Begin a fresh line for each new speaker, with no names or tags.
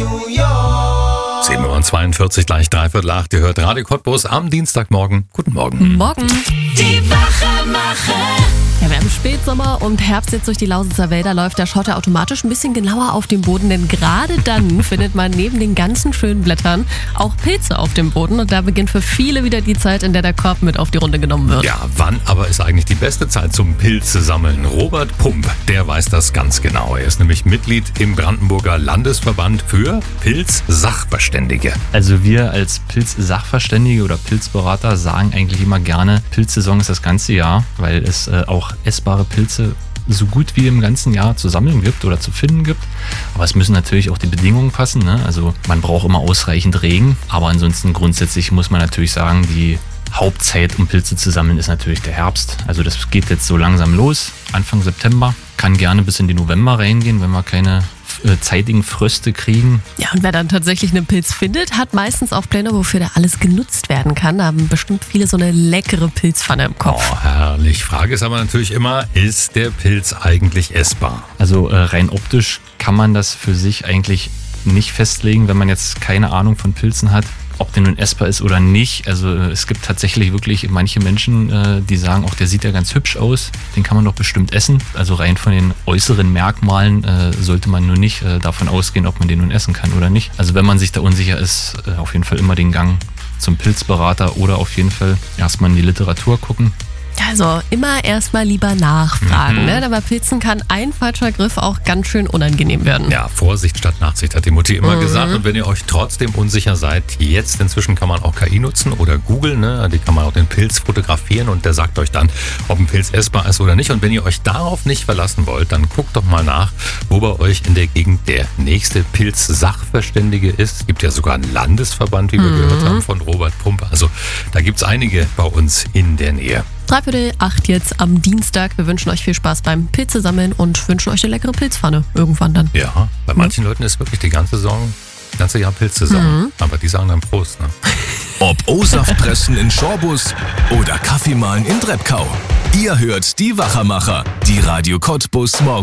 New York.
7:42 Uhr, gleich 7:45. Ihr hört Radio Cottbus am Dienstagmorgen. Guten Morgen.
Morgen.
Die Wachermacher.
Ja, wir haben Spätsommer und Herbst jetzt durch die Lausitzer Wälder läuft. Da schaut er automatisch ein bisschen genauer auf den Boden, denn gerade dann findet man neben den ganzen schönen Blättern auch Pilze auf dem Boden. Und da beginnt für viele wieder die Zeit, in der der Korb mit auf die Runde genommen wird.
Ja, wann aber ist eigentlich die beste Zeit zum Pilze sammeln? Robert Pump, der weiß das ganz genau. Er ist nämlich Mitglied im Brandenburger Landesverband für Pilzsachverständige.
Also wir als Pilzsachverständige oder Pilzberater sagen eigentlich immer gerne, Pilzsaison ist das ganze Jahr, weil es auch essbare Pilze so gut wie im ganzen Jahr zu sammeln gibt oder zu finden gibt. Aber es müssen natürlich auch die Bedingungen passen, ne? Also man braucht immer ausreichend Regen, aber ansonsten grundsätzlich muss man natürlich sagen, die Hauptzeit, um Pilze zu sammeln, ist natürlich der Herbst. Also das geht jetzt so langsam los, Anfang September. Kann gerne bis in den November reingehen, wenn wir keine zeitigen Fröste kriegen.
Ja, und wer dann tatsächlich einen Pilz findet, hat meistens auch Pläne, wofür der alles genutzt werden kann. Da haben bestimmt viele so eine leckere Pilzpfanne im Kopf.
Oh, herrlich. Frage ist aber natürlich immer, ist der Pilz eigentlich essbar?
Also rein optisch kann man das für sich eigentlich nicht festlegen, wenn man jetzt keine Ahnung von Pilzen hat, ob der nun essbar ist oder nicht. Also es gibt tatsächlich wirklich manche Menschen, die sagen, auch der sieht ja ganz hübsch aus, den kann man doch bestimmt essen. Also rein von den äußeren Merkmalen sollte man nur nicht davon ausgehen, ob man den nun essen kann oder nicht. Also wenn man sich da unsicher ist, auf jeden Fall immer den Gang zum Pilzberater oder auf jeden Fall erstmal in die Literatur gucken.
Also immer erstmal lieber nachfragen. Ne? Aber Pilzen kann ein falscher Griff auch ganz schön unangenehm werden.
Ja, Vorsicht statt Nachsicht, hat die Mutti immer gesagt. Und wenn ihr euch trotzdem unsicher seid, jetzt inzwischen kann man auch KI nutzen oder googeln. Ne? Die kann man auch den Pilz fotografieren und der sagt euch dann, ob ein Pilz essbar ist oder nicht. Und wenn ihr euch darauf nicht verlassen wollt, dann guckt doch mal nach, wo bei euch in der Gegend der nächste Pilzsachverständige ist. Es gibt ja sogar einen Landesverband, wie wir gehört haben, von Robert Pump. Also da gibt es einige bei uns in der Nähe.
7:45 jetzt am Dienstag. Wir wünschen euch viel Spaß beim Pilze sammeln und wünschen euch eine leckere Pilzpfanne irgendwann dann.
Ja, bei manchen Leuten ist wirklich die ganze Jahr Pilzsaison. Aber die sagen dann Prost. Ne?
Ob O-Saft pressen in Schorbus oder Kaffee mahlen in Treppkau. Ihr hört die Wachermacher, die Radio Cottbus Morgen.